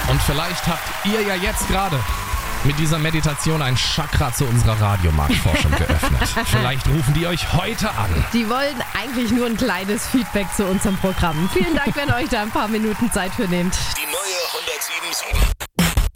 Und vielleicht habt ihr ja jetzt gerade mit dieser Meditation ein Chakra zu unserer Radiomarktforschung geöffnet. Vielleicht rufen die euch heute an. Die wollen eigentlich nur ein kleines Feedback zu unserem Programm. Vielen Dank, wenn ihr euch da ein paar Minuten Zeit für nehmt. Die neue 107.7